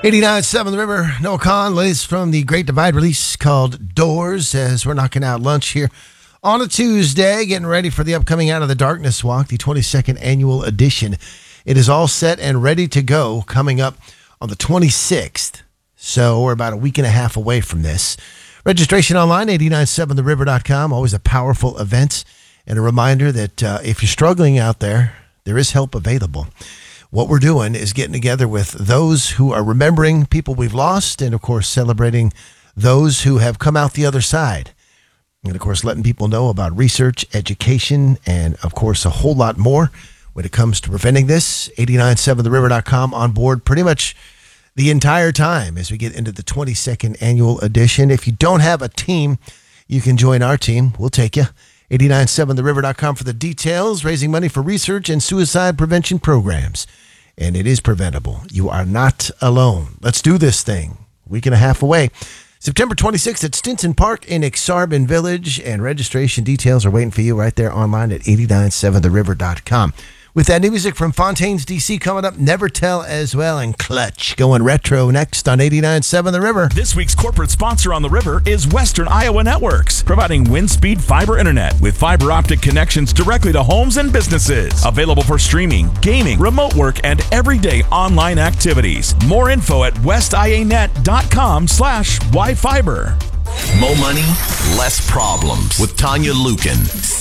89.7 The River. Noah Kahn, latest from the Great Divide release called Doors, as we're knocking out lunch here on a Tuesday, getting ready for the upcoming Out of the Darkness Walk, the 22nd annual edition. It is all set and ready to go, coming up on the 26th. So we're about a week and a half away from this. Registration online, 897theriver.com. Always a powerful event. And a reminder that if you're struggling out there, there is help available. What we're doing is getting together with those who are remembering people we've lost and, of course, celebrating those who have come out the other side. And, of course, letting people know about research, education, and, of course, a whole lot more when it comes to preventing this. 897theriver.com on board pretty much the entire time as we get into the 22nd annual edition. If you don't have a team, you can join our team. We'll take you. 897theriver.com for the details. Raising money for research and suicide prevention programs. And it is preventable. You are not alone. Let's do this thing. Week and a half away. September 26th at Stinson Park in Aksarben Village. And registration details are waiting for you right there online at 897theriver.com. With that new music from Fontaines DC coming up, Never Tell as well, and Clutch going retro next on 89.7 The River. This week's corporate sponsor on The River is Western Iowa Networks, providing wind speed fiber internet with fiber optic connections directly to homes and businesses. Available for streaming, gaming, remote work, and everyday online activities. More info at westianet.com/yfiber. More money, less problems with Tanya Lukin,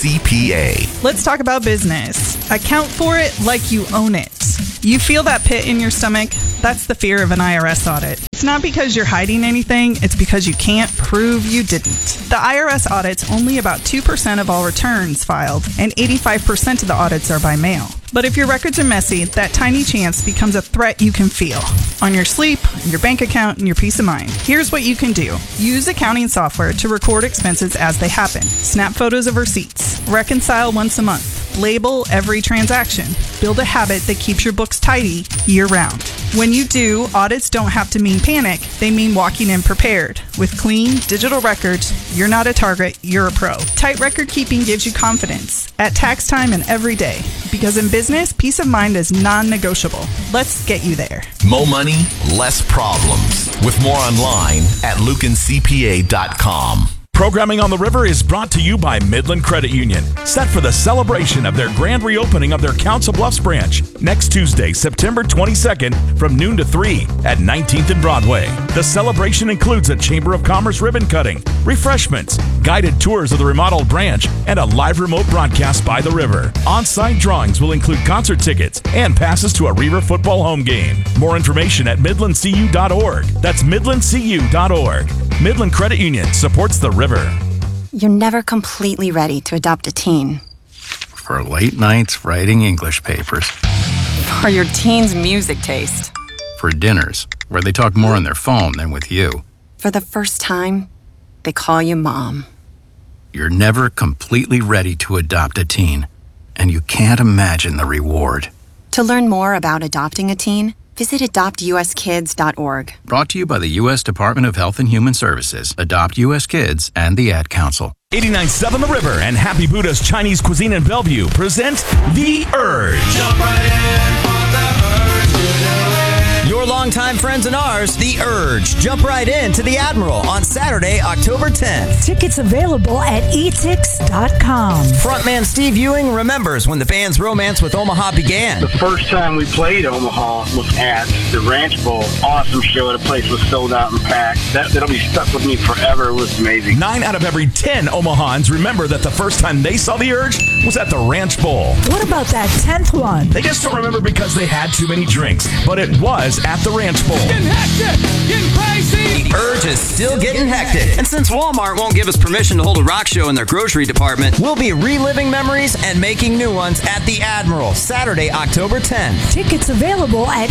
CPA. Let's talk about business. Account for it like you own it. You feel that pit in your stomach? That's the fear of an IRS audit. It's not because you're hiding anything, it's because you can't prove you didn't. The IRS audits only about 2% of all returns filed, and 85% of the audits are by mail. But if your records are messy, that tiny chance becomes a threat you can feel on your sleep, your bank account, and your peace of mind. Here's what you can do. Use accounting software to record expenses as they happen. Snap photos of receipts. Reconcile once a month. Label every transaction. Build a habit that keeps your books tidy year-round. When you do, audits don't have to mean panic. They mean walking in prepared. With clean, digital records, you're not a target, you're a pro. Tight record keeping gives you confidence at tax time and every day. Because in business, peace of mind is non-negotiable. Let's get you there. More money, less problems. With more online at lukincpa.com. Programming on The River is brought to you by Midland Credit Union, set for the celebration of their grand reopening of their Council Bluffs branch next Tuesday, September 22nd from noon to 3 at 19th and Broadway. The celebration includes a Chamber of Commerce ribbon cutting, refreshments, guided tours of the remodeled branch, and a live remote broadcast by The River. On-site drawings will include concert tickets and passes to a River football home game. More information at midlandcu.org. That's midlandcu.org. Midland Credit Union supports The River. You're never completely ready to adopt a teen. For late nights writing English papers. For your teen's music taste. For dinners where they talk more on their phone than with you. For the first time, they call you mom. You're never completely ready to adopt a teen, and you can't imagine the reward. To learn more about adopting a teen, visit adoptuskids.org. Brought to you by the U.S. Department of Health and Human Services, Adopt U.S. Kids, and the Ad Council. 89.7 The River and Happy Buddha's Chinese Cuisine in Bellevue present The Urge. Jump right in for the urge to do it. Your longtime friends and ours, The Urge. Jump right in to the Admiral on Saturday, October 10th. Tickets available at etix.com. Frontman Steve Ewing remembers when the band's romance with Omaha began. The first time we played Omaha was at the Ranch Bowl. Awesome show. The place was sold out and packed. That'll be stuck with me forever. It was amazing. 9 out of every 10 Omahans remember that the first time they saw The Urge was at the Ranch Bowl. What about that 10th one? They just don't remember because they had too many drinks, but it was at the Ranch Bowl. Getting hectic, getting crazy. The Urge is still getting hectic. And since Walmart won't give us permission to hold a rock show in their grocery department, we'll be reliving memories and making new ones at the Admiral, Saturday, October 10th. Tickets available at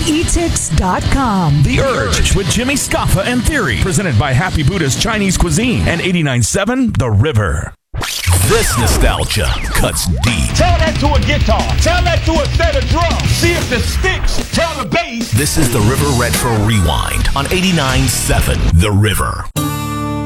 etix.com. The Urge with Jimmy Scoffa and Theory, presented by Happy Buddha's Chinese Cuisine and 89.7 The River. This nostalgia cuts deep. Tell that to a guitar. Tell that to a set of drums. See if it sticks. Tell the bass. This is the River Retro Rewind on 89.7 The River.